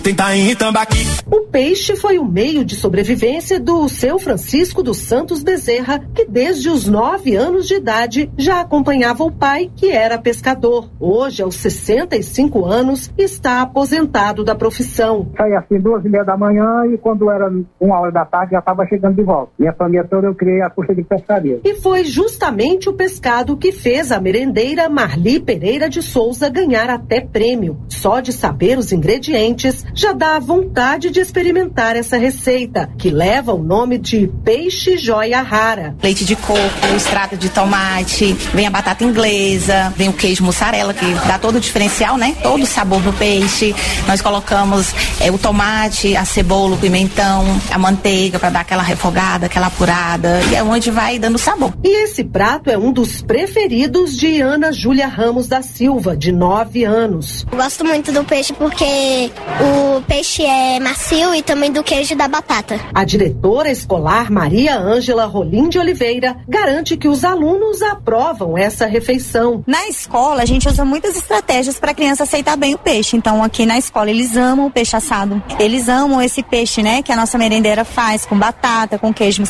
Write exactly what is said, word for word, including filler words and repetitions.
Tentar em Itambaqui. O peixe foi o meio de sobrevivência do seu Francisco dos Santos Bezerra, que desde os nove anos de idade já acompanhava o pai, que era pescador. Hoje, aos sessenta e cinco anos, está aposentado da profissão. Saí assim duas e meia da manhã e quando era uma hora da tarde já estava chegando de volta. Minha família toda eu criei a custa de pescaria. E foi justamente o pescado que fez a merendeira Marli Pereira de Souza ganhar até prêmio. Só de saber os ingredientes já dá vontade de experimentar essa receita, que leva o nome de peixe joia rara. Leite de coco, extrato de tomate, vem a batata inglesa, vem o queijo mussarela, que dá todo o diferencial, né? Todo o sabor do peixe. Nós colocamos é, o tomate, a cebola, o pimentão, a manteiga para dar aquela refogada, aquela apurada, e é onde vai dando sabor. E esse prato é um dos preferidos de Ana Júlia Ramos da Silva, de nove anos. Eu gosto muito do peixe porque o peixe é macio e também do queijo da batata. A diretora escolar Maria Ângela Rolim de Oliveira garante que os alunos aprovam essa refeição. Na escola, a gente usa muitas estratégias para a criança aceitar bem o peixe. Então, aqui na escola, eles amam o peixe assado. Eles amam esse peixe, né, que a nossa merendeira faz com batata, com queijo